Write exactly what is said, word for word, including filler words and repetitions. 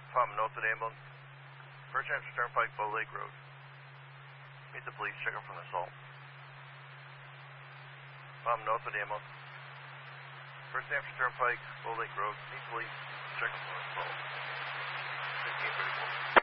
Palm north of the ambulance. First Hampshire Turnpike, Bow Lake Road. Meet the police, check up from the assault. Palm north of the ambulance. First Hampshire Turnpike, Bow Lake Road. Meet police, check up from the assault. fifteen thirty-four.